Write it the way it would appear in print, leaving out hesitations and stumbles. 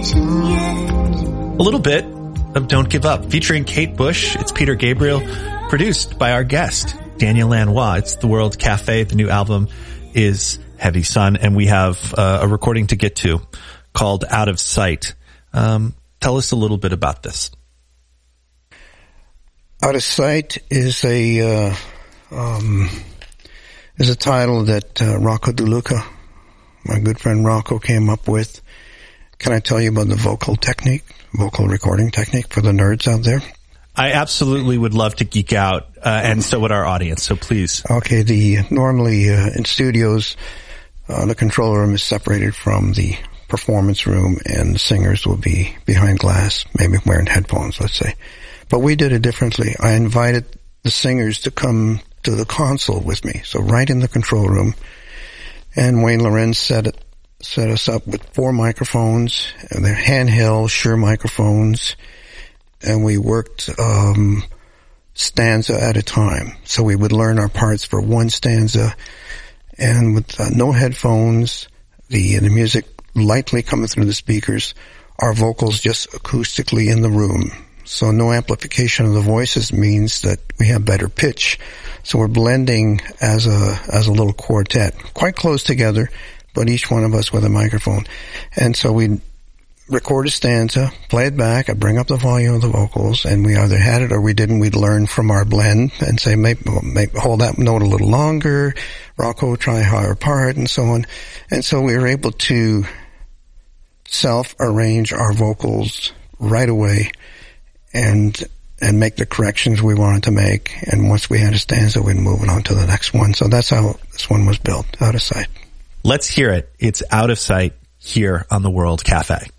A little bit of Don't Give Up, featuring Kate Bush. It's Peter Gabriel, produced by our guest, Daniel Lanois. It's The World Cafe. The new album is Heavy Sun, and we have a recording to get to called Out of Sight. Tell us a little bit about this. Out of Sight is a title that Rocco DeLuca, my good friend Rocco, came up with. Can I tell you about the vocal recording technique for the nerds out there? I absolutely would love to geek out, and so would our audience, so please. Okay, normally in studios, the control room is separated from the performance room, and the singers will be behind glass, maybe wearing headphones, let's say. But we did it differently. I invited the singers to come to the console with me, so right in the control room, and Wayne Lorenz set us up with 4 microphones, and they're handheld Shure microphones, and we worked stanza at a time. So we would learn our parts for one stanza, and with no headphones, the music lightly coming through the speakers, our vocals just acoustically in the room. So no amplification of the voices means that we have better pitch. So we're blending as a little quartet, quite close together, but each one of us with a microphone. And so we record a stanza, play it back, I'd bring up the volume of the vocals, and we either had it or we didn't. We'd learn from our blend and say, maybe hold that note a little longer, Rocco, try a higher part, and so on. And so we were able to self-arrange our vocals right away and make the corrections we wanted to make. And once we had a stanza, we'd move it on to the next one. So that's how this one was built, Out of Sight. Let's hear it. It's Out of Sight here on the World Cafe.